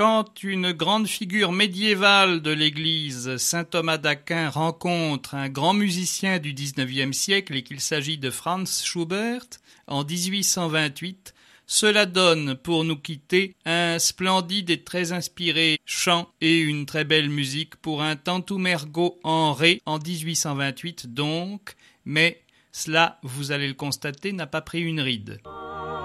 Quand une grande figure médiévale de l'église, saint Thomas d'Aquin, rencontre un grand musicien du XIXe siècle et qu'il s'agit de Franz Schubert, en 1828, cela donne, pour nous quitter, un splendide et très inspiré chant et une très belle musique pour un Tantum-ergo en ré en 1828 donc, mais cela, vous allez le constater, n'a pas pris une ride.